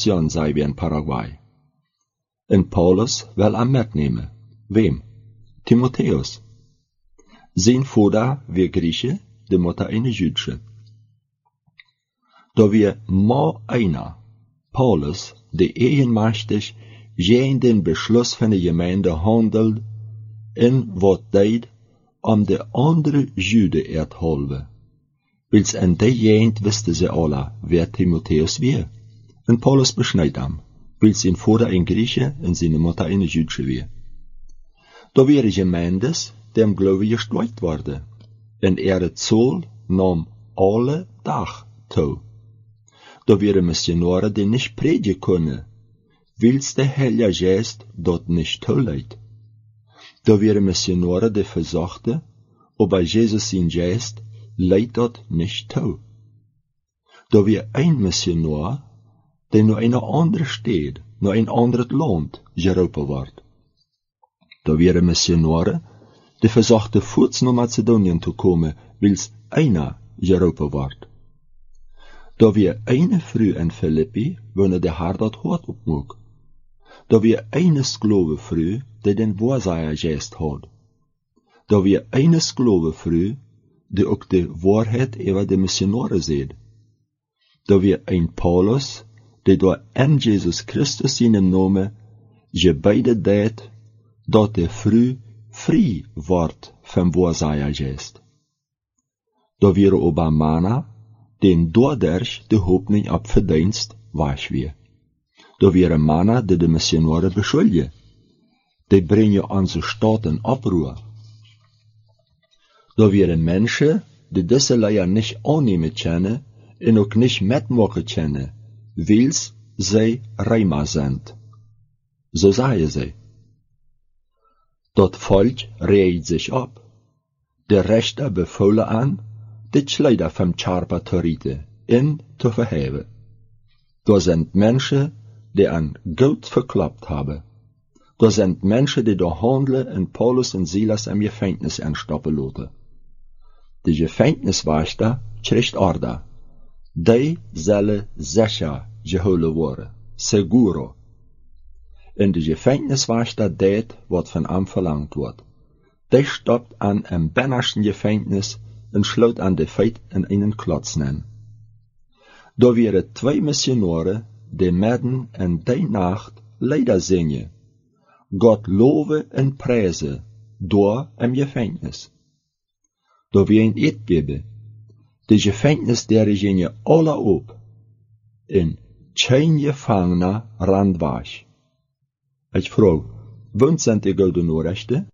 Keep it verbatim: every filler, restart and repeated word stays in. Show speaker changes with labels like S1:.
S1: Mission sei wir in Paraguay. En Paulus wil aan metnemen. Wem? Timotheus. Zijn vader weer Grieche, de moeder een Jüdsche. Da wir ma einer, Paulus, de eigenmachtig, geen den Beschluss van de gemeente handelt, en wat deed, om de andere Juden ertholven. Wils en de jent wisten ze alle, wer Timotheus weer. En Paulus besnijdt hem, wils zijn vader een Grieche en zijn moeder een Jüdsche weer. Da wäre Gemeindes, dem Glaube gestreut worden, en er het Zoll nam alle Dag toe. Da wäre Missionare, die nicht predigen können, wils der Heilige Geist dort nicht toeleit. Da wäre Missionare, die versuchten, aber Jesus sein Geist leidt dort nicht toe. Da wäre ein Missionar, der nur eine andere Stadt, nur ein anderes Land geroepen wordt. Da wäre Missionare, die versuchten, voort naar Mazedonien te komen, wils einer geroepen wordt. Da wir eine Früh in Philippi, wo der Herr dort hart opmoek. Da wir eine Sklove Früh, die den Wahrsager Geist hat. Da wir eine Sklove Früh, die ook de Wahrheit über de Missionare seht. Da wir ein Paulus, die door en Jesus Christus in dem Namen, je beide deed, dat de Früh frei wordt vom Wahrsager Geist. Da wir oba Mana, den doorderch de hoop op verdienst was weer. Da wäre Mana, die de Missionare beschuldigen. Die brengen onze staat in oproer. Da wäre Menschen, die diese Leier nicht annehmen können en ook nicht mitmachen können, wils zij Reimer sind. So sagen sie. Dat Volk reiht sich ab. Der Rechter befohlen an, die Kleider vom Charpa zu rieten en zu verheven. Da sind Menschen, die an Geld verklappt haben. Da sind Menschen, die da handeln en Paulus en Silas im Gefängnis entstoppen lassen. De Gefängniswächter kriegt Order. Die zullen sicher geholen worden. Seguro. En de Gefängniswächter deed wat van hem verlangt wordt. Die stoppt an een bennersten Gefängnis en sloot an de feit in einen Klotz nennen. Da wären zwei Missionare, die midden in die Nacht leider zingen. Gott loven en prijzen, door im Gefängnis. Da wir ein Erdbeben. De Gefängnis der gingen alle op. En kein Gefangener rand was. Ich frage, wann sind die gouden Rechte?